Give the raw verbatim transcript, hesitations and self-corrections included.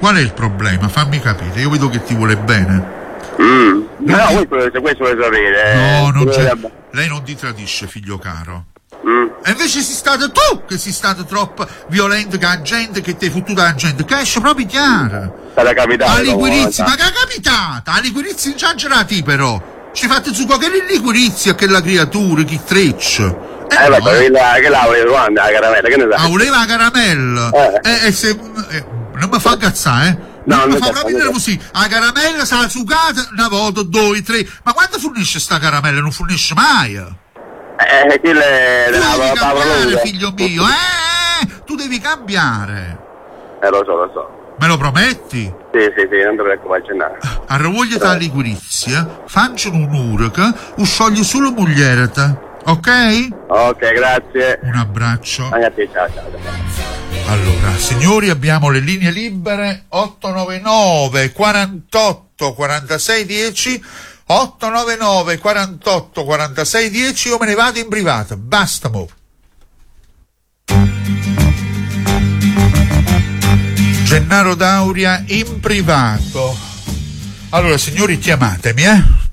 qual è il problema? Fammi capire, io vedo che ti vuole bene. Mm. No, ti... questo, questo vuole sapere. No, eh, non c'è. Vuole... Lei non ti tradisce, figlio caro. Mm. E invece sei stato tu che sei stato troppo violento con la gente, che ti hai fottuto la gente, che esce proprio chiaro. Sarà capitato. Ali Quirizzi, ma che è capitata? Ali Quirizzi non c'è però. Ci fate su che lì Quirizzi, che la creatura, chi treccia. Eh, eh no, vabbè, eh. La, che la voleva quando la caramella, che ne sai? Ah, voleva la caramella? Eh. E eh, se... Eh, non mi fa cazzare, eh? No, non mi fa so, proprio nervosire. La caramella sarà sucata una volta, due, tre. Ma quando fornisce sta caramella? Non fornisce mai. Eh, chi le... Tu la, devi la, cambiare, la, figlio mio, eh? Tu devi cambiare. Eh, lo so, lo so. Me lo prometti? Sì, sì, sì, non ti preoccupare, accennare. A ravoglia tali Quirizia, fanciano un'ora che uscioglie solo moglierata, ok? Ok, grazie. Un abbraccio. Anche a te, ciao, ciao, ciao. Allora, signori, abbiamo le linee libere otto nove nove quarantotto quarantasei dieci, otto nove nove quarantotto quarantasei dieci, io me ne vado in privato, basta mo'. Gennaro Dauria in privato. Allora, signori, chiamatemi, eh?